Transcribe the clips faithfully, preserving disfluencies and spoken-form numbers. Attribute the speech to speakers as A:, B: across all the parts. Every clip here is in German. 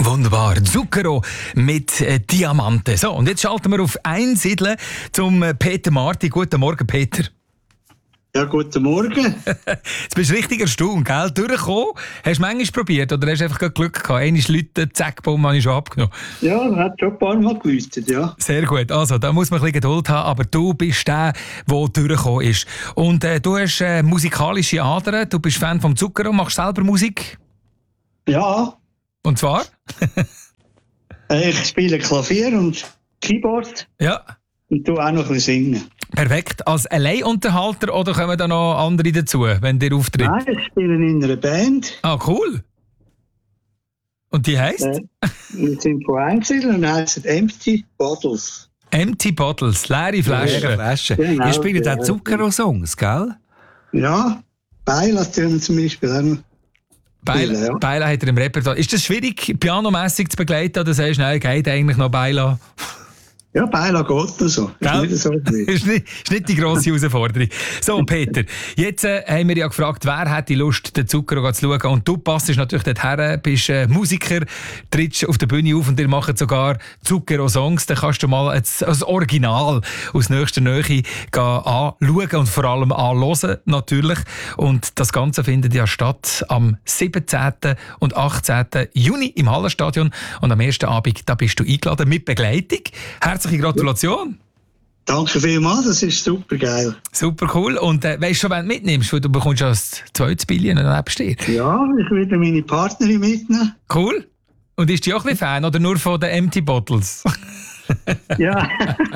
A: Wunderbar. Zucchero mit äh, Diamanten. So, und jetzt schalten wir auf Einsiedeln zum äh, Peter Marti. Guten Morgen, Peter.
B: Ja, guten Morgen.
A: Jetzt bist du richtig erstaunt, gell? Durchgekommen. Hast du manchmal probiert oder hast du einfach Glück gehabt? Einmal Leute, zack, bumm, habe ich schon abgenommen.
B: Ja, das hat schon ein paar Mal geleuchtet, ja.
A: Sehr gut. Also, da muss man ein bisschen Geduld haben, aber du bist der, der durchgekommen ist. Und äh, du hast äh, musikalische Adern, du bist Fan vom Zucchero, machst selber Musik?
B: Ja.
A: Und zwar?
B: Ich spiele Klavier und Keyboard.
A: Ja.
B: Und tue auch noch ein bisschen singen.
A: Perfekt. Als Alleinunterhalter oder kommen da noch andere dazu, wenn ihr auftritt?
B: Nein, ich spiele in einer Band.
A: Ah, cool. Und die heisst?
B: Äh, wir sind von Einsiedeln und heissen Empty Bottles.
A: Empty Bottles, leere Flaschen.
C: Leere Flaschen.
B: Genau,
C: Ihr spielt
B: ja.
C: auch Zucchero-Songs, gell?
B: Ja, Beila tun zum Beispiel auch noch.
A: Beila,
B: ja.
A: Beila hat er im Repertoire. Ist das schwierig, pianomässig zu begleiten, oder sagst du, nein, geht eigentlich noch Beila?
B: Ja, Beila geht noch so.
A: Gell?
B: Ist nicht so schwierig.
A: ist, nicht, ist nicht die grosse Herausforderung. So, Peter, jetzt äh, haben wir ja gefragt, wer hat die Lust, den Zucchero zu schauen. Und du passest natürlich dorthin, bist äh, Musiker, trittst auf der Bühne auf und ihr macht sogar Zucchero-Songs. Dann kannst du mal das, das Original aus nächster Nähe gehen, anschauen und vor allem anhören, natürlich. Und das Ganze findet ja statt am siebzehnten und achtzehnten Juni im Hallenstadion. Und am ersten Abend, da bist du eingeladen mit Begleitung. Herzliche Gratulation.
B: Danke vielmals, das ist super geil.
A: Super cool. Und äh, weißt du schon, wenn du mitnimmst, weil du bekommst ja das zweites Billion neben dir.
B: Ja, ich werde meine Partnerin mitnehmen.
A: Cool. Und ist die auch ein bisschen Fan oder nur von den Empty Bottles?
B: Ja.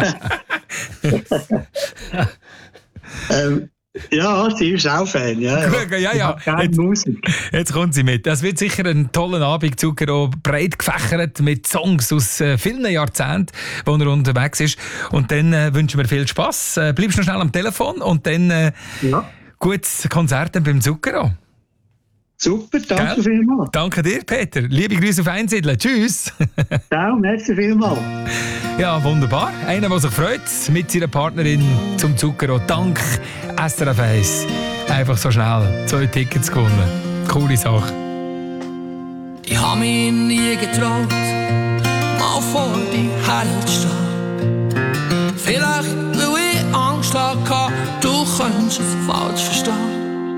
B: ähm, ja, sie ist auch Fan. Ja,
A: ja, ja. ja.
B: Keine
A: Jetzt,
B: Musik.
A: jetzt kommt sie mit. Das wird sicher ein toller Abend. Zucchero breit gefächert mit Songs aus äh, vielen Jahrzehnten, wo er unterwegs ist. Und dann äh, wünschen wir viel Spass. Äh, bleibst noch schnell am Telefon und dann äh,
B: Ja.
A: gutes Konzert beim Zucchero.
B: Super, danke
A: Gell?
B: vielmals.
A: Danke dir, Peter. Liebe Grüße auf Einsiedeln. Tschüss.
B: Ciao, merci vielmals.
A: Ja, wunderbar. Einer, der sich freut, mit seiner Partnerin zum Zucchero. Dank S R F eins. Einfach so schnell zwei Tickets gewonnen. Coole Sache.
D: Ich hab mich nie getraut, mal vor dir herzustehen. Vielleicht, weil ich Angst hatte, du könntest es falsch verstehen.